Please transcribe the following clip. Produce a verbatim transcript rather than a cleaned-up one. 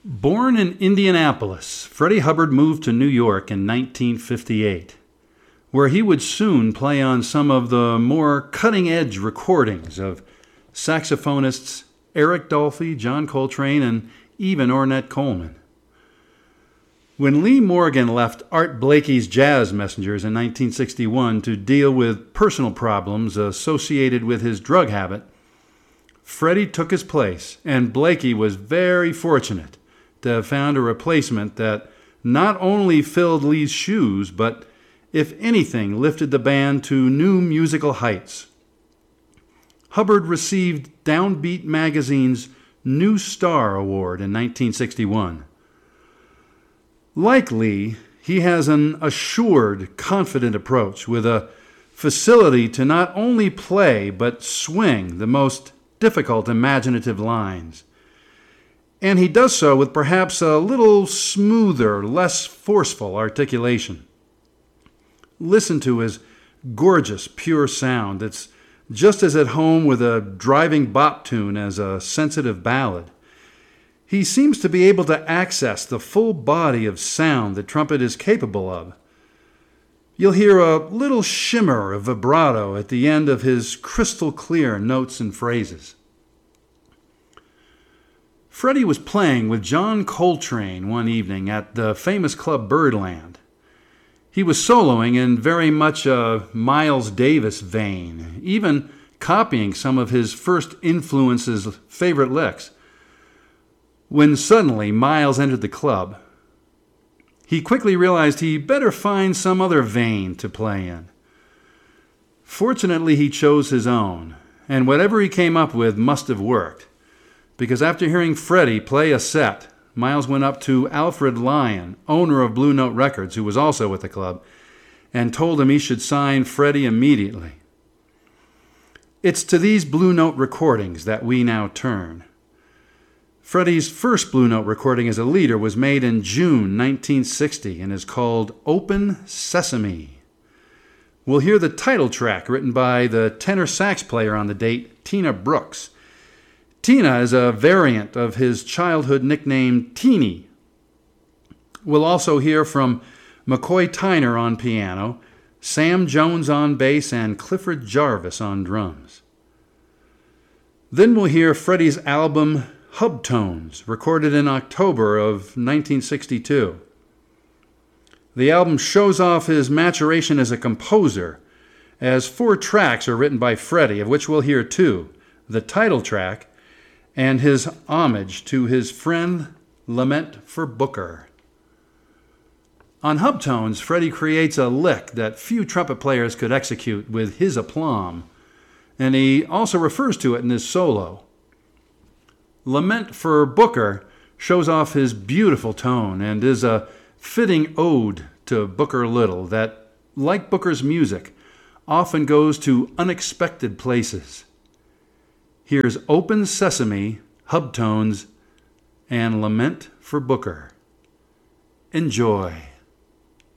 Born in Indianapolis, Freddie Hubbard moved to New York in nineteen fifty-eight, where he would soon play on some of the more cutting-edge recordings of saxophonists Eric Dolphy, John Coltrane, and even Ornette Coleman. When Lee Morgan left Art Blakey's Jazz Messengers in nineteen sixty-one to deal with personal problems associated with his drug habit, Freddie took his place, and Blakey was very fortunate to have found a replacement that not only filled Lee's shoes, but, if anything, lifted the band to new musical heights. Hubbard received Downbeat magazine's New Star Award in nineteen sixty-one. Like Lee, he has an assured, confident approach with a facility to not only play but swing the most difficult imaginative lines. And he does so with perhaps a little smoother, less forceful articulation. Listen to his gorgeous, pure sound. It's just as at home with a driving bop tune as a sensitive ballad. He seems to be able to access the full body of sound the trumpet is capable of. You'll hear a little shimmer of vibrato at the end of his crystal clear notes and phrases. Freddie was playing with John Coltrane one evening at the famous club Birdland. He was soloing in very much a Miles Davis vein, even copying some of his first influences' favorite licks, when suddenly Miles entered the club. He quickly realized he better find some other vein to play in. Fortunately, he chose his own, and whatever he came up with must have worked, because after hearing Freddie play a set, Miles went up to Alfred Lyon, owner of Blue Note Records, who was also at the club, and told him he should sign Freddie immediately. It's to these Blue Note recordings that we now turn. Freddie's first Blue Note recording as a leader was made in June nineteen sixty and is called Open Sesame. We'll hear the title track written by the tenor sax player on the date, Tina Brooks. Tina is a variant of his childhood nickname, Teeny. We'll also hear from McCoy Tyner on piano, Sam Jones on bass, and Clifford Jarvis on drums. Then we'll hear Freddie's album, Hubtones, recorded in October of nineteen sixty-two. The album shows off his maturation as a composer, as four tracks are written by Freddie, of which we'll hear two, the title track, and his homage to his friend Lament for Booker. On Hubtones, Freddie creates a lick that few trumpet players could execute with his aplomb, and he also refers to it in his solo. Lament for Booker shows off his beautiful tone and is a fitting ode to Booker Little that, like Booker's music, often goes to unexpected places. Here's Open Sesame, Hubtones, and Lament for Booker. Enjoy.